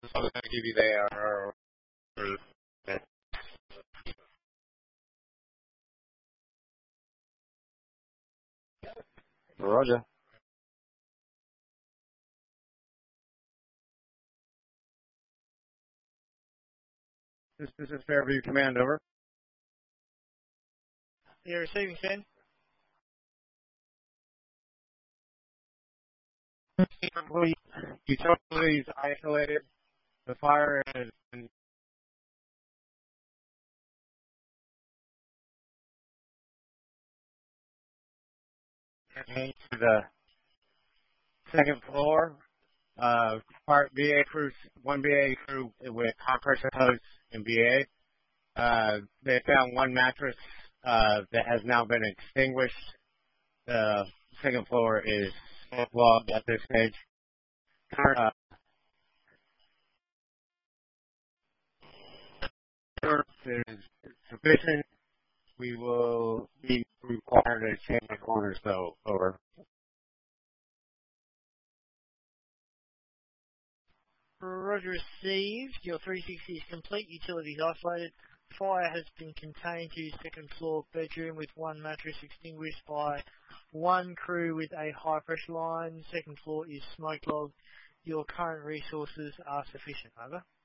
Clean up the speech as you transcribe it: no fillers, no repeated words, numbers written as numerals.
I'm going to give you there. Roger. This is Fairview Command, over. You're receiving, Ken. Utilities isolated. The fire has been contained to the second floor. Part BA crew, one BA crew with hot pressure hose and BA. They found one mattress that has now been extinguished. The second floor is logged at this stage. Is sufficient. We will be required to change the corners, though. Over. Roger, received. Your 360 is complete. Utilities isolated. Fire has been contained to second floor bedroom with one mattress extinguished by one crew with a high pressure line. Second floor is smoke log. Your current resources are sufficient. Over.